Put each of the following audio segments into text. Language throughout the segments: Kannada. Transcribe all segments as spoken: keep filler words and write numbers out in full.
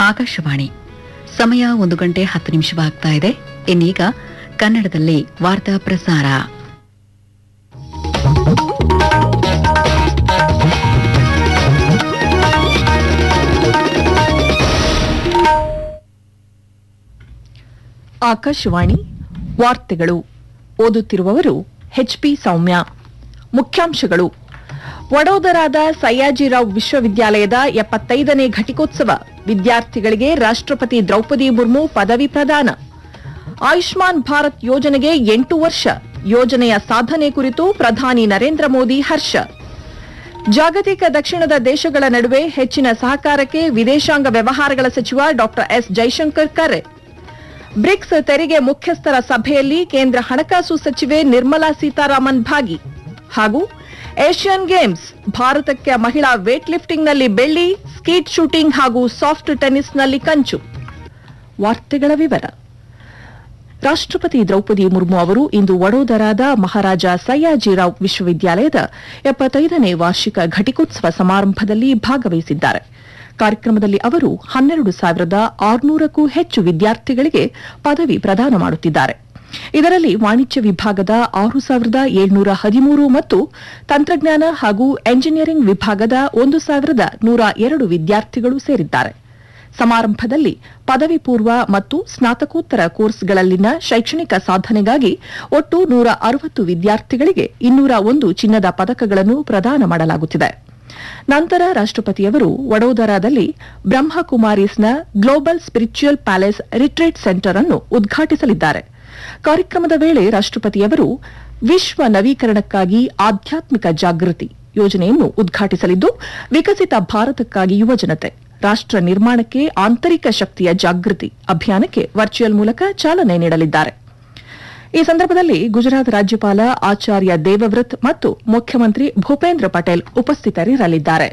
ಆಕಾಶವಾಣಿ ಸಮಯ ಒಂದು ಗಂಟೆ ಹತ್ತು ನಿಮಿಷವಾಗ್ತಾ ಇದೆ. ಇನ್ನೀಗ ಕನ್ನಡದಲ್ಲಿ ವಾರ್ತಾ ಪ್ರಸಾರ. ಆಕಾಶವಾಣಿ ವಾರ್ತೆಗಳು. ಓದುತ್ತಿರುವವರು ಎಚ್ಪಿ ಸೌಮ್ಯ. ಮುಖ್ಯಾಂಶಗಳು: ವಡೋದರಾದ ಸಯ್ಯಾಜಿರಾವ್ ವಿಶ್ವವಿದ್ಯಾಲಯದ ಎಪ್ಪತ್ತೈದನೇ ಘಟಿಕೋತ್ಸವ, ವಿದ್ಯಾರ್ಥಿಗಳಿಗೆ ರಾಷ್ಟ್ರಪತಿ ದ್ರೌಪದಿ ಮುರ್ಮು ಪದವಿ ಪ್ರದಾನ. ಆಯುಷ್ಮಾನ್ ಭಾರತ್ ಯೋಜನೆಗೆ ಎಂಟು ವರ್ಷ, ಯೋಜನೆಯ ಸಾಧನೆ ಕುರಿತು ಪ್ರಧಾನಿ ನರೇಂದ್ರ ಮೋದಿ ಹರ್ಷ. ಜಾಗತಿಕ ದಕ್ಷಿಣದ ದೇಶಗಳ ನಡುವೆ ಹೆಚ್ಚಿನ ಸಹಕಾರಕ್ಕೆ ವಿದೇಶಾಂಗ ವ್ಯವಹಾರಗಳ ಸಚಿವ ಡಾ ಎಸ್ ಜೈಶಂಕರ್ ಕರೆ. ಬ್ರಿಕ್ಸ್ ತೆರಿಗೆ ಮುಖ್ಯಸ್ಥರ ಸಭೆಯಲ್ಲಿ ಕೇಂದ್ರ ಹಣಕಾಸು ಸಚಿವೆ ನಿರ್ಮಲಾ ಸೀತಾರಾಮನ್ ಭಾಗಿ. ಹಾಗೂ ಏಷ್ಯನ್ ಗೇಮ್ಸ್, ಭಾರತಕ್ಕೆ ಮಹಿಳಾ ವೇಟ್ ಲಿಫ್ಟಿಂಗ್ನಲ್ಲಿ ಬೆಳ್ಳಿ, ಸ್ಕೀಟ್ ಶೂಟಿಂಗ್ ಹಾಗೂ ಸಾಫ್ಟ್ ಟೆನ್ನಿಸ್ನಲ್ಲಿ ಕಂಚು. ವಾರ್ತೆಗಳ ವಿವರ. ರಾಷ್ಟ್ರಪತಿ ದ್ರೌಪದಿ ಮುರ್ಮು ಅವರು ಇಂದು ವಡೋದರಾದ ಮಹಾರಾಜ ಸಯ್ಯಾಜಿರಾವ್ ವಿಶ್ವವಿದ್ಯಾಲಯದ ಎಪ್ಪತ್ತೈದನೇ ವಾರ್ಷಿಕ ಘಟಿಕೋತ್ಸವ ಸಮಾರಂಭದಲ್ಲಿ ಭಾಗವಹಿಸಿದ್ದಾರೆ. ಕಾರ್ಯಕ್ರಮದಲ್ಲಿ ಅವರು ಹನ್ನೆರಡು ಸಾವಿರದ ಆರುನೂರಕ್ಕೂ ಹೆಚ್ಚು ವಿದ್ಯಾರ್ಥಿಗಳಿಗೆ ಪದವಿ ಪ್ರದಾನ ಮಾಡುತ್ತಿದ್ದಾರೆ. ಇದರಲ್ಲಿ ವಾಣಿಜ್ಯ ವಿಭಾಗದ ಆರು ಸಾವಿರದ ಏಳ್ನೂರ ಹದಿಮೂರು ಮತ್ತು ತಂತ್ರಜ್ಞಾನ ಹಾಗೂ ಎಂಜಿನಿಯರಿಂಗ್ ವಿಭಾಗದ ಒಂದು ಸಾವಿರದ ನೂರ ಎರಡು ವಿದ್ಯಾರ್ಥಿಗಳು ಸೇರಿದ್ದಾರೆ. ಸಮಾರಂಭದಲ್ಲಿ ಪದವಿ ಪೂರ್ವ ಮತ್ತು ಸ್ನಾತಕೋತ್ತರ ಕೋರ್ಸ್ಗಳಲ್ಲಿನ ಶೈಕ್ಷಣಿಕ ಸಾಧನೆಗಾಗಿ ಒಟ್ಟು ನೂರ ಅರವತ್ತು ವಿದ್ಯಾರ್ಥಿಗಳಿಗೆ ಇನ್ನೂರ ಒಂದು ಚಿನ್ನದ ಪದಕಗಳನ್ನು ಪ್ರದಾನ ಮಾಡಲಾಗುತ್ತಿದೆ. ನಂತರ ರಾಷ್ಟ್ರಪತಿಯವರು ವಡೋದರಾದಲ್ಲಿ ಬ್ರಹ್ಮಕುಮಾರೀಸ್ನ global spiritual palace retreat centre ಅನ್ನು ಉದ್ಘಾಟಿಸಲಿದ್ದಾರೆ. ಕಾರ್ಯಕ್ರಮದ ವೇಳೆ ರಾಷ್ಟ್ರಪತಿಯವರು ವಿಶ್ವ ನವೀಕರಣಕ್ಕಾಗಿ ಆಧ್ಯಾತ್ಮಿಕ ಜಾಗೃತಿ ಯೋಜನೆಯನ್ನು ಉದ್ಘಾಟಿಸಲಿದ್ದು, ವಿಕಸಿತ ಭಾರತಕ್ಕಾಗಿ ಯುವಜನತೆ, ರಾಷ್ಟ್ರ ನಿರ್ಮಾಣಕ್ಕೆ ಆಂತರಿಕ ಶಕ್ತಿಯ ಜಾಗೃತಿ ಅಭಿಯಾನಕ್ಕೆ ವರ್ಚುವಲ್ ಮೂಲಕ ಚಾಲನೆ ನೀಡಲಿದ್ದಾರೆ. ಈ ಸಂದರ್ಭದಲ್ಲಿ ಗುಜರಾತ್ ರಾಜ್ಯಪಾಲ ಆಚಾರ್ಯ ದೇವವ್ರತ್ ಮತ್ತು ಮುಖ್ಯಮಂತ್ರಿ ಭೂಪೇಂದ್ರ ಪಟೇಲ್ ಉಪಸ್ಥಿತರಿರಲಿದ್ದಾರೆ.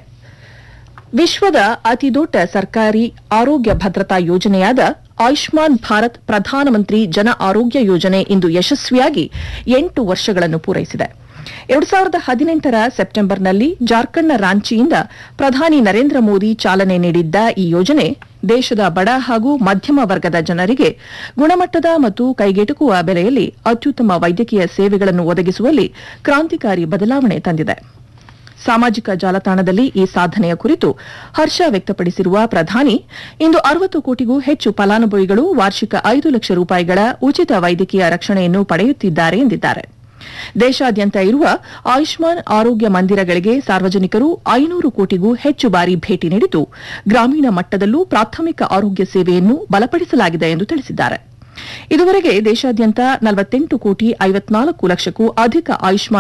ವಿಶ್ವದ ಅತಿದೊಡ್ಡ ಸರ್ಕಾರಿ ಆರೋಗ್ಯ ಭದ್ರತಾ ಯೋಜನೆಯಾದ ಆಯುಷ್ಮಾನ್ ಭಾರತ್ ಪ್ರಧಾನಮಂತ್ರಿ ಜನ ಆರೋಗ್ಯ ಯೋಜನೆ ಇಂದು ಯಶಸ್ವಿಯಾಗಿ ಎಂಟು ವರ್ಷಗಳನ್ನು ಪೂರೈಸಿದೆ. ಎರಡು ಸಾವಿರದ ಹದಿನೆಂಟರ ಸೆಪ್ಟೆಂಬರ್ನಲ್ಲಿ ಜಾರ್ಖಂಡ್ನ ರಾಂಚಿಯಿಂದ ಪ್ರಧಾನಿ ನರೇಂದ್ರ ಮೋದಿ ಚಾಲನೆ ನೀಡಿದ್ದ ಈ ಯೋಜನೆ ದೇಶದ ಬಡ ಹಾಗೂ ಮಧ್ಯಮ ವರ್ಗದ ಜನರಿಗೆ ಗುಣಮಟ್ಟದ ಮತ್ತು ಕೈಗೆಟುಕುವ ಬೆಲೆಯಲ್ಲಿ ಅತ್ಯುತ್ತಮ ವೈದ್ಯಕೀಯ ಸೇವೆಗಳನ್ನು ಒದಗಿಸುವಲ್ಲಿ ಕ್ರಾಂತಿಕಾರಿ ಬದಲಾವಣೆ ತಂದಿದೆ. ಸಾಮಾಜಿಕ ಜಾಲತಾಣದಲ್ಲಿ ಈ ಸಾಧನೆಯ ಕುರಿತು ಹರ್ಷ ವ್ಯಕ್ತಪಡಿಸಿರುವ ಪ್ರಧಾನಿ, ಇಂದು ಅರವತ್ತು ಕೋಟಿಗೂ ಹೆಚ್ಚು ಫಲಾನುಭವಿಗಳು ವಾರ್ಷಿಕ ಐದು ಲಕ್ಷ ರೂಪಾಯಿಗಳ ಉಚಿತ ವೈದ್ಯಕೀಯ ರಕ್ಷಣೆಯನ್ನು ಪಡೆಯುತ್ತಿದ್ದಾರೆ ಎಂದಿದ್ದಾರೆ. ದೇಶಾದ್ಯಂತ ಇರುವ ಆಯುಷ್ಮಾನ್ ಆರೋಗ್ಯ ಮಂದಿರಗಳಿಗೆ ಸಾರ್ವಜನಿಕರು ಐನೂರು ಕೋಟಿಗೂ ಹೆಚ್ಚು ಬಾರಿ ಭೇಟಿ ನೀಡಿದ್ದು, ಗ್ರಾಮೀಣ ಮಟ್ಟದಲ್ಲೂ ಪ್ರಾಥಮಿಕ ಆರೋಗ್ಯ ಸೇವೆಯನ್ನು ಬಲಪಡಿಸಲಾಗಿದೆ ಎಂದು ತಿಳಿಸಿದ್ದಾರೆ. ಇದುವರೆಗೆ ದೇಶಾದ್ಯಂತ ನಲವತ್ತೆಂಟು ಕೋಟಿ ಐವತ್ನಾಲ್ಕು ಲಕ್ಷಕ್ಕೂ ಅಧಿಕ ಆಯುಷ್ಮಾನ್